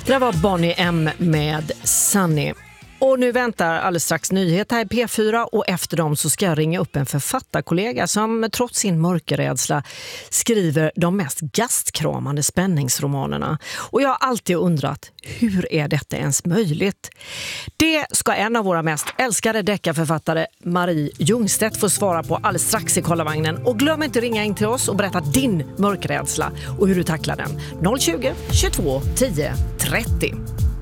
Det var Bonnie M med Sunny. Och nu väntar alldeles strax nyhet här i P4 och efter dem så ska jag ringa upp en författarkollega som trots sin mörkerrädsla skriver de mest gastkramande spänningsromanerna. Och jag har alltid undrat, hur är detta ens möjligt? Det ska en av våra mest älskade deckarförfattare, Marie Ljungstedt, få svara på alldeles strax i Kollavagnen. Och glöm inte ringa in till oss och berätta din mörkerrädsla och hur du tacklar den. 020 22 10 30.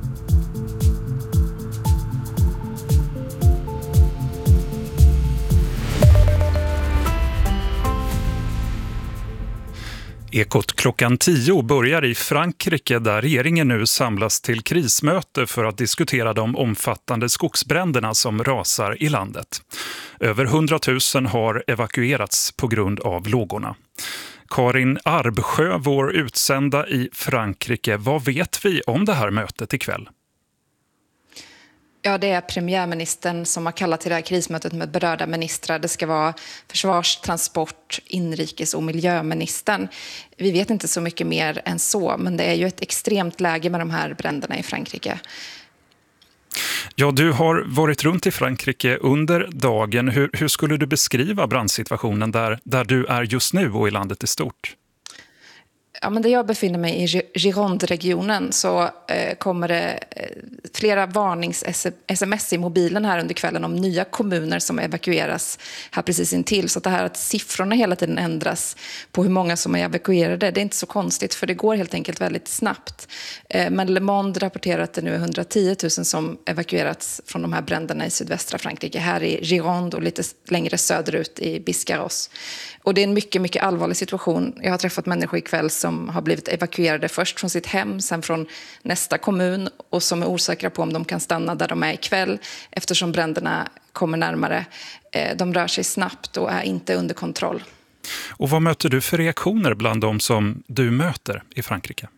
Ekot klockan 10 börjar i Frankrike där regeringen nu samlas till krismöte för att diskutera de omfattande skogsbränderna som rasar i landet. Över 100 000 har evakuerats på grund av lågorna. Karin Arbsjö, vår utsända i Frankrike, vad vet vi om det här mötet ikväll? Ja, det är premiärministern som har kallat till det här krismötet med berörda ministrar. Det ska vara försvars-, transport-, inrikes- och miljöministern. Vi vet inte så mycket mer än så, men det är ju ett extremt läge med de här bränderna i Frankrike. Ja, du har varit runt i Frankrike under dagen. Hur skulle du beskriva brandsituationen där du är just nu och i landet i stort? Ja, men där jag befinner mig i Gironde-regionen så kommer det flera varnings-sms i mobilen här under kvällen om nya kommuner som evakueras här precis intill. Så att det här att siffrorna hela tiden ändras på hur många som är evakuerade, det är inte så konstigt för det går helt enkelt väldigt snabbt. Men Le Monde rapporterar att det nu är 110 000 som evakuerats från de här bränderna i sydvästra Frankrike, här i Gironde och lite längre söderut i Biscarrosse. Och det är en mycket, mycket allvarlig situation. Jag har träffat människor ikväll som har blivit evakuerade först från sitt hem, sen från nästa kommun och som är osäkra på om de kan stanna där de är ikväll eftersom bränderna kommer närmare. De rör sig snabbt och är inte under kontroll. Och vad möter du för reaktioner bland de som du möter i Frankrike?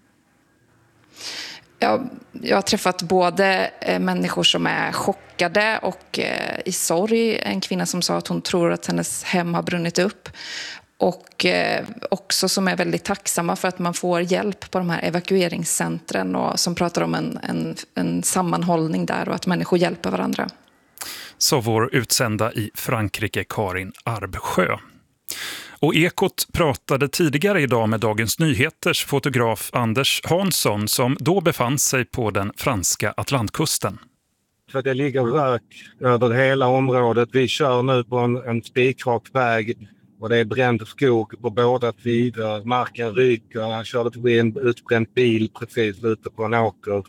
Jag har träffat både människor som är chockade och i sorg. En kvinna som sa att hon tror att hennes hem har brunnit upp. Och också som är väldigt tacksamma för att man får hjälp på de här evakueringscentren och som pratar om en sammanhållning där och att människor hjälper varandra. Så vår utsända i Frankrike, Karin Arbsjö. Och Ekot pratade tidigare idag med Dagens Nyheters fotograf Anders Hansson som då befann sig på den franska Atlantkusten. För det ligger rök över hela området. Vi kör nu på en spikrak väg och det är bränd skog på båda sidor. Marken ryker. Han körde förbi en utbränd bil precis ute på en åker.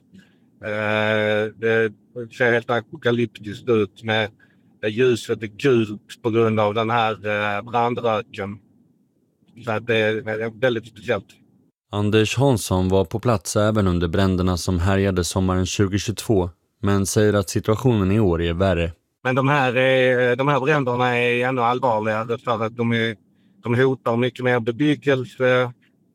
Det ser helt apokalyptiskt ut med ljuset är gult på grund av den här brandröken. Så det är väldigt speciellt. Anders Hansson var på plats även under bränderna som härjade sommaren 2022, men säger att situationen i år är värre. Men de här bränderna är ännu allvarligare för att de hotar mycket mer bebyggelse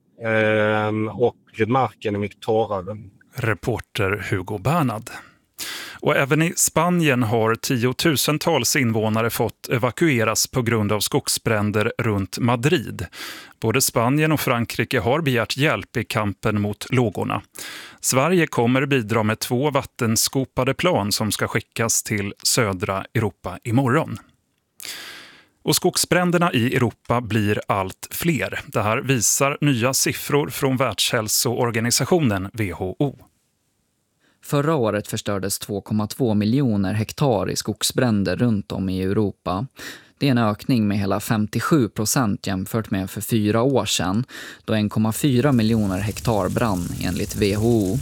och marken är mycket torrare. Reporter Hugo Bernad. Och även i Spanien har tiotusentals invånare fått evakueras på grund av skogsbränder runt Madrid. Både Spanien och Frankrike har begärt hjälp i kampen mot lågorna. Sverige kommer bidra med 2 vattenskopade plan som ska skickas till södra Europa imorgon. Och skogsbränderna i Europa blir allt fler. Det här visar nya siffror från Världshälsoorganisationen WHO. Förra året förstördes 2,2 miljoner hektar i skogsbränder runt om i Europa. Det är en ökning med hela 57% jämfört med för 4 år sedan, då 1,4 miljoner hektar brann enligt WHO.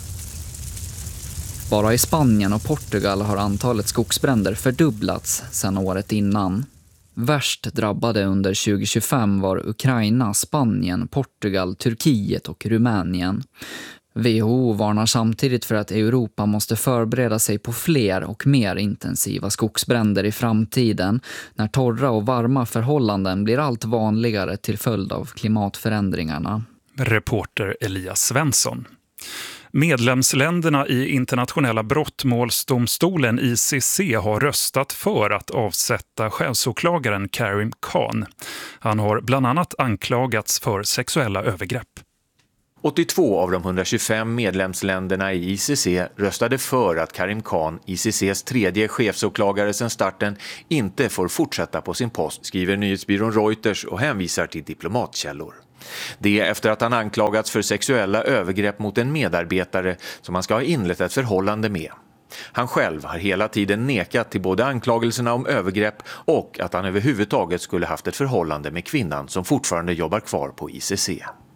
Bara i Spanien och Portugal har antalet skogsbränder fördubblats sedan året innan. Värst drabbade under 2025 var Ukraina, Spanien, Portugal, Turkiet och Rumänien. WHO varnar samtidigt för att Europa måste förbereda sig på fler och mer intensiva skogsbränder i framtiden när torra och varma förhållanden blir allt vanligare till följd av klimatförändringarna. Reporter Elias Svensson. Medlemsländerna i internationella brottmålsdomstolen ICC har röstat för att avsätta chefsåklagaren Karim Khan. Han har bland annat anklagats för sexuella övergrepp. 82 av de 125 medlemsländerna i ICC röstade för att Karim Khan, ICCs tredje chefsåklagare sedan starten, inte får fortsätta på sin post, skriver nyhetsbyrån Reuters och hänvisar till diplomatkällor. Det är efter att han anklagats för sexuella övergrepp mot en medarbetare som han ska ha inlett ett förhållande med. Han själv har hela tiden nekat till både anklagelserna om övergrepp och att han överhuvudtaget skulle haft ett förhållande med kvinnan som fortfarande jobbar kvar på ICC.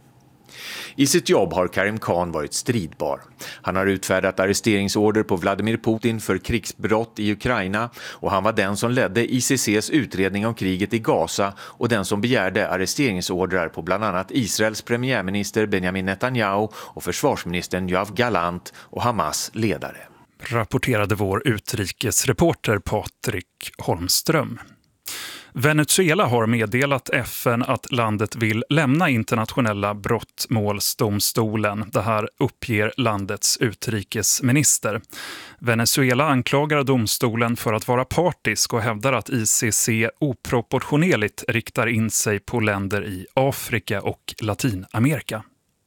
I sitt jobb har Karim Khan varit stridbar. Han har utfärdat arresteringsorder på Vladimir Putin för krigsbrott i Ukraina och han var den som ledde ICCs utredning om kriget i Gaza och den som begärde arresteringsordrar på bland annat Israels premiärminister Benjamin Netanyahu och försvarsministern Yoav Gallant och Hamas ledare. Rapporterade vår utrikesreporter Patrik Holmström. Venezuela har meddelat FN att landet vill lämna internationella brottmålsdomstolen. Det här uppger landets utrikesminister. Venezuela anklagar domstolen för att vara partisk och hävdar att ICC oproportionerligt riktar in sig på länder i Afrika och Latinamerika.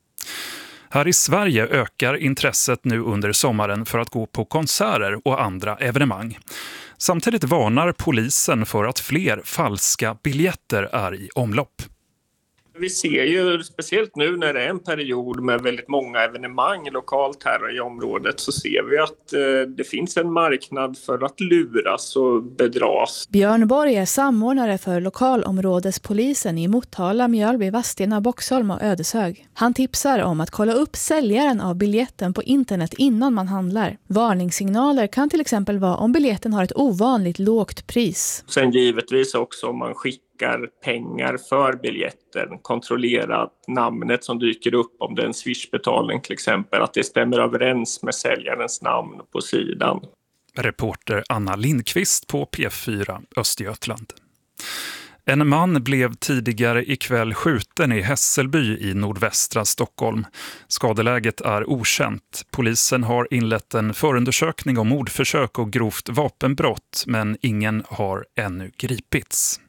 Här i Sverige ökar intresset nu under sommaren för att gå på konserter och andra evenemang. Samtidigt varnar polisen för att fler falska biljetter är i omlopp. Vi ser ju, speciellt nu när det är en period med väldigt många evenemang lokalt här i området, så ser vi att det finns en marknad för att luras och bedras. Björn Borg är samordnare för lokalområdespolisen i Motala, Mjölby, Vadstena, Boxholm och Ödeshög. Han tipsar om att kolla upp säljaren av biljetten på internet innan man handlar. Varningssignaler kan till exempel vara om biljetten har ett ovanligt lågt pris. Sen givetvis också om man skickar pengar för biljetten, kontrollera att namnet som dyker upp, om det är en Swish-betalning till exempel, att det stämmer överens med säljarens namn på sidan. Reporter Anna Lindqvist på P4 Östergötland. En man blev tidigare ikväll skjuten i Hässelby i nordvästra Stockholm. Skadeläget är okänt. Polisen har inlett en förundersökning om mordförsök och grovt vapenbrott, men ingen har ännu gripits.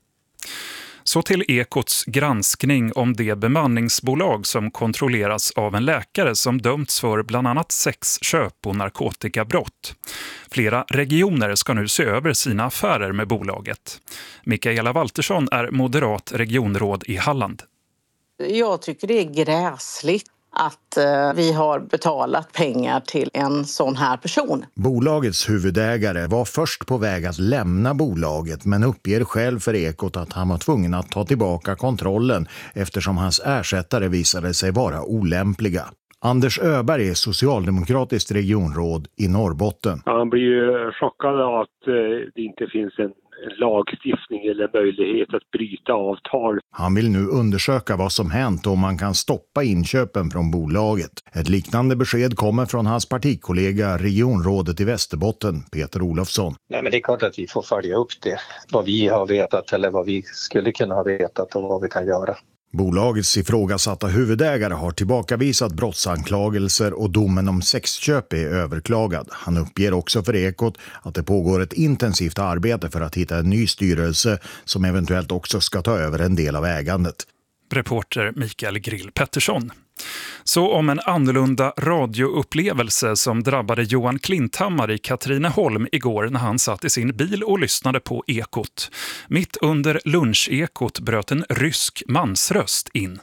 Så till Ekots granskning om det bemanningsbolag som kontrolleras av en läkare som dömts för bland annat sexköp och narkotikabrott. Flera regioner ska nu se över sina affärer med bolaget. Mikaela Waltersson är moderat regionråd i Halland. Jag tycker det är gräsligt att vi har betalat pengar till en sån här person. Bolagets huvudägare var först på väg att lämna bolaget, men uppger själv för Ekot att han var tvungen att ta tillbaka kontrollen eftersom hans ersättare visade sig vara olämpliga. Anders Öberg är socialdemokratiskt regionråd i Norrbotten. Han blir ju chockad av att det inte finns en lagstiftning eller möjlighet att bryta avtal. Han vill nu undersöka vad som hänt och om man kan stoppa inköpen från bolaget. Ett liknande besked kommer från hans partikollega regionrådet i Västerbotten, Peter Olofsson. Nej, men det är klart att vi får följa upp det. Vad vi har vetat eller vad vi skulle kunna ha vetat och vad vi kan göra. Bolagets ifrågasatta huvudägare har tillbakavisat brottsanklagelser och domen om sexköp är överklagad. Han uppger också för Ekot att det pågår ett intensivt arbete för att hitta en ny styrelse som eventuellt också ska ta över en del av ägandet. Reporter Mikael Grill Pettersson. Så om en annorlunda radioupplevelse som drabbade Johan Klinthammar i Katrineholm igår när han satt i sin bil och lyssnade på Ekot. Mitt under lunchekot bröt en rysk mansröst in.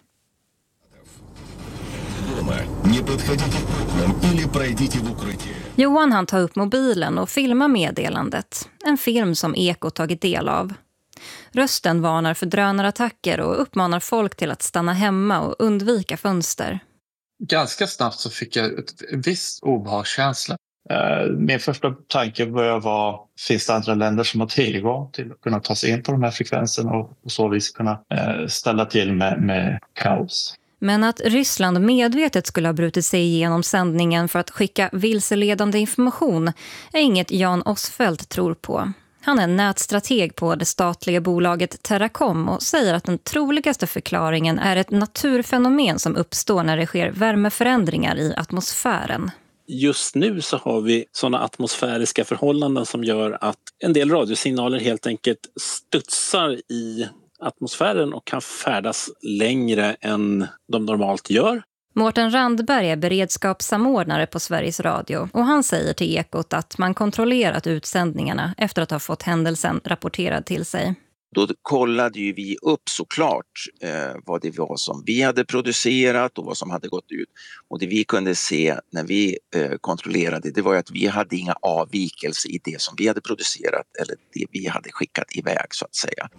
Johan han tar upp mobilen och filmar meddelandet. En film som Ekot tagit del av. Rösten varnar för drönarattacker och uppmanar folk till att stanna hemma och undvika fönster. Ganska snabbt så fick jag en viss obehagskänsla. Min första tanke började vara, finns det andra länder som har tillgång till att kunna ta sig in på de här frekvenserna och på så vis kunna ställa till med kaos. Men att Ryssland medvetet skulle ha brutit sig igenom sändningen för att skicka vilseledande information är inget Jan Osfeldt tror på. Han är nätstrateg på det statliga bolaget Terracom och säger att den troligaste förklaringen är ett naturfenomen som uppstår när det sker värmeförändringar i atmosfären. Just nu så har vi sådana atmosfäriska förhållanden som gör att en del radiosignaler helt enkelt studsar i atmosfären och kan färdas längre än de normalt gör. Mårten Randberg är beredskapssamordnare på Sveriges Radio och han säger till Ekot att man kontrollerat utsändningarna efter att ha fått händelsen rapporterad till sig. Då kollade ju vi upp såklart vad det var som vi hade producerat och vad som hade gått ut. Och det vi kunde se när vi kontrollerade, det var ju att vi hade inga avvikelser i det som vi hade producerat eller det vi hade skickat iväg så att säga.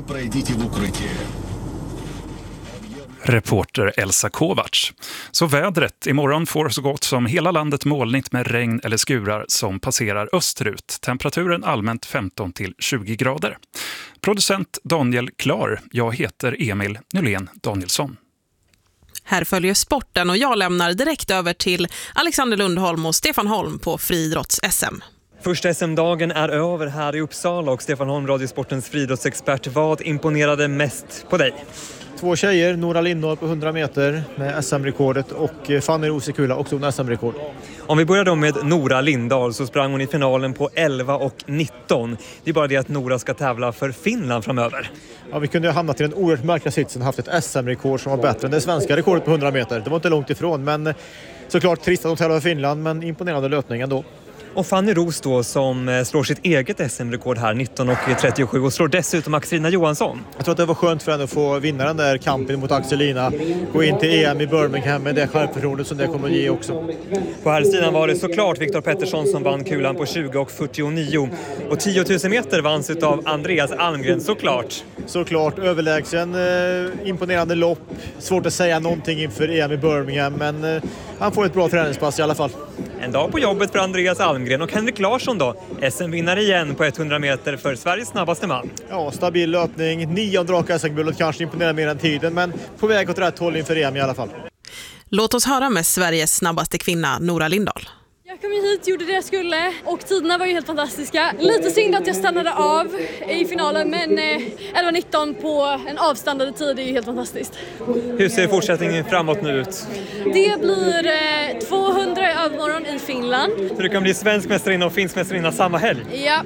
Reporter Elsa Kovacs. Så vädret. Imorgon får så gott som hela landet molnigt med regn eller skurar som passerar österut. Temperaturen allmänt 15-20 grader. Producent Daniel Klar. Jag heter Emil Nylén Danielsson. Här följer sporten och jag lämnar direkt över till Alexander Lundholm och Stefan Holm på friidrotts-SM. Första SM-dagen är över här i Uppsala och Stefan Holm, Radiosportens friidrottsexpert. Vad imponerade mest på dig? 2 tjejer, Nora Lindahl på 100 meter med SM-rekordet och Fanny Rosekula också med SM-rekord. Om vi börjar då med Nora Lindahl så sprang hon i finalen på 11:19. Det är bara det att Nora ska tävla för Finland framöver. Ja, vi kunde ha hamnat i en oerhört märklig sits och haft ett SM-rekord som var bättre än det svenska rekordet på 100 meter. Det var inte långt ifrån, men såklart trist att de tävlar för Finland, men imponerande löpning ändå. Och Fanny Ros då som slår sitt eget SM-rekord här 19:37 och slår dessutom Axelina Johansson. Jag tror att det var skönt för henne att få vinna den där kampen mot Axelina. Gå in till EM i Birmingham med det självförtroendet som det kommer att ge också. På här sidan var det såklart Viktor Pettersson som vann kulan på 20:49. Och 10 000 meter vanns av Andreas Almgren såklart. Såklart, överlägsen, imponerande lopp. Svårt att säga någonting inför EM i Birmingham, men han får ett bra träningspass i alla fall. En dag på jobbet för Andreas Almgren och Henrik Larsson då. SM-vinnare igen på 100 meter för Sveriges snabbaste man. Ja, stabil löpning. 9 raka SM-guldet kanske imponerar mer än tiden, men på väg åt rätt håll inför EM i alla fall. Låt oss höra med Sveriges snabbaste kvinna, Nora Lindahl. Jag kom hit, gjorde det jag skulle och tiderna var ju helt fantastiska. Lite synd att jag stannade av i finalen, men 11:19 på en avstannade tid är ju helt fantastiskt. Hur ser fortsättningen framåt nu ut? Det blir 200 i övermorgon i Finland. Så det kan bli svensk mästarinna och finsk mästarinna samma helg? Ja.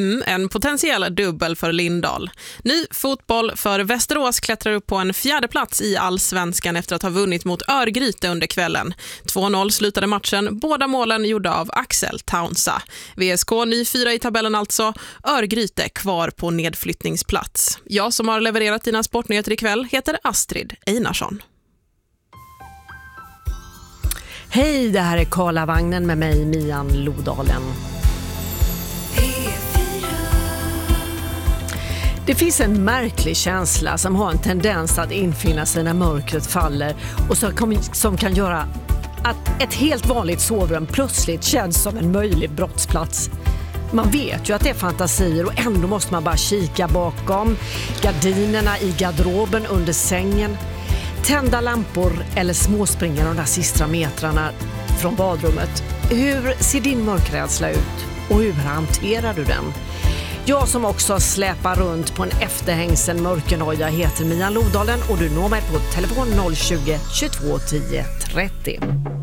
En potentiell dubbel för Lindahl. Ny fotboll för Västerås klättrar upp på en 4:e plats i Allsvenskan efter att ha vunnit mot Örgryte under kvällen. 2-0 slutade matchen, båda målen gjorda av Axel Taunsa. VSK ny 4 i tabellen alltså, Örgryte kvar på nedflyttningsplats. Jag som har levererat dina sportnyheter ikväll heter Astrid Einarsson. Hej, det här är Karlavagnen med mig, Mian Lodalen. Det finns en märklig känsla som har en tendens att infinna sig när mörkret faller och som kan göra att ett helt vanligt sovrum plötsligt känns som en möjlig brottsplats. Man vet ju att det är fantasier och ändå måste man bara kika bakom gardinerna i garderoben under sängen, tända lampor eller småspringa de där sista metrarna från badrummet. Hur ser din mörkrädsla ut och hur hanterar du den? Jag som också släpar runt på en efterhängsen mörkernoja heter Mian Lodalen och du når mig på telefon 020 22 10 30.